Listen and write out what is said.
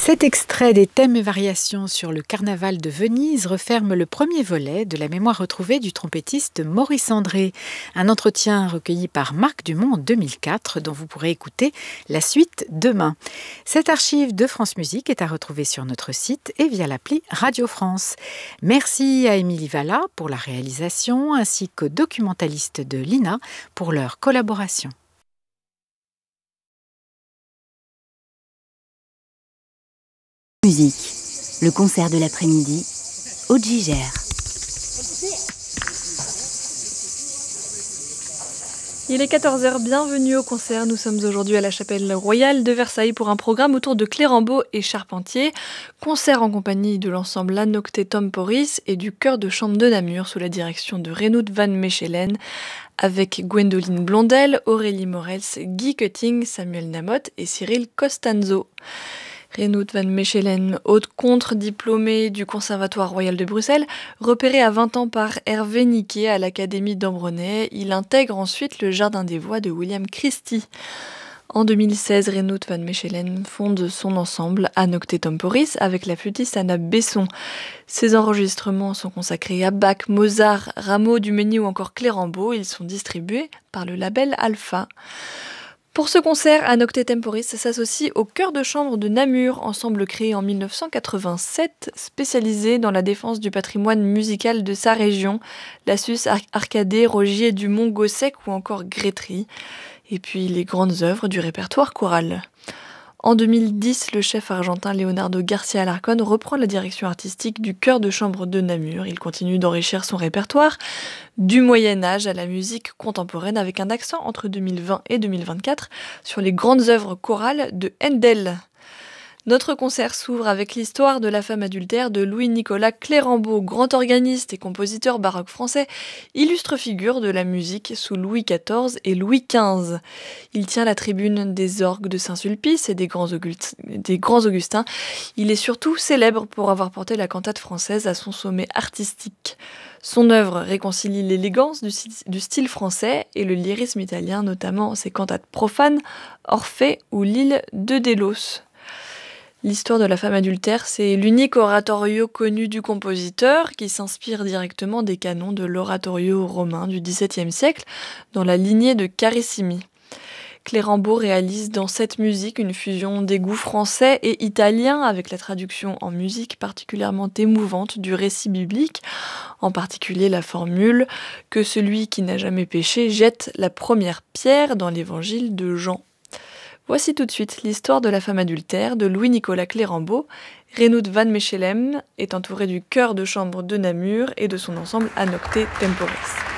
Cet extrait des thèmes et variations sur le carnaval de Venise referme le premier volet de la mémoire retrouvée du trompettiste Maurice André. Un entretien recueilli par Marc Dumont en 2004 dont vous pourrez écouter la suite demain. Cette archive de France Musique est à retrouver sur notre site et via l'appli Radio France. Merci à Émilie Valla pour la réalisation ainsi qu'aux documentalistes de l'INA pour leur collaboration. Musique, le concert de l'après-midi, au Gigère. Il est 14h, bienvenue au concert. Nous sommes aujourd'hui à la Chapelle Royale de Versailles pour un programme autour de Clérambault et Charpentier. Concert en compagnie de l'ensemble Anocte Temporis et du chœur de chambre de Namur sous la direction de Reinout van Mechelen avec Gwendoline Blondel, Aurélie Morels, Guy Cutting, Samuel Namotte et Cyril Costanzo. Reinout van Mechelen, haute contre-diplômée du Conservatoire royal de Bruxelles, repéré à 20 ans par Hervé Niquet à l'Académie d'Ambronay, il intègre ensuite le Jardin des Voix de William Christie. En 2016, Reinout van Mechelen fonde son ensemble Anocte Temporis avec la flûtiste Anna Besson. Ses enregistrements sont consacrés à Bach, Mozart, Rameau, Dumény ou encore Clérambault. Ils sont distribués par le label Alpha. Pour ce concert, Anocte Temporis s'associe au chœur de chambre de Namur, ensemble créé en 1987, spécialisé dans la défense du patrimoine musical de sa région, Lassus, Arcadé, Rogier, Dumont, Gossec ou encore Grétry, et puis les grandes œuvres du répertoire choral. En 2010, le chef argentin Leonardo Garcia Alarcón reprend la direction artistique du chœur de chambre de Namur. Il continue d'enrichir son répertoire du Moyen-Âge à la musique contemporaine avec un accent entre 2020 et 2024 sur les grandes œuvres chorales de Handel. Notre concert s'ouvre avec l'histoire de la femme adultère de Louis-Nicolas Clérambault, grand organiste et compositeur baroque français, illustre figure de la musique sous Louis XIV et Louis XV. Il tient la tribune des orgues de Saint-Sulpice et des grands Augustins. Il est surtout célèbre pour avoir porté la cantate française à son sommet artistique. Son œuvre réconcilie l'élégance du style français et le lyrisme italien, notamment ses cantates profanes, Orphée ou l'île de Délos. L'histoire de la femme adultère, c'est l'unique oratorio connu du compositeur qui s'inspire directement des canons de l'oratorio romain du XVIIe siècle dans la lignée de Carissimi. Clérambault réalise dans cette musique une fusion des goûts français et italiens avec la traduction en musique particulièrement émouvante du récit biblique, en particulier la formule « que celui qui n'a jamais péché jette la première pierre » dans l'évangile de Jean. Voici tout de suite l'histoire de la femme adultère de Louis-Nicolas Clérambault. Reinout van Mechelen est entouré du chœur de chambre de Namur et de son ensemble Anocte Temporis.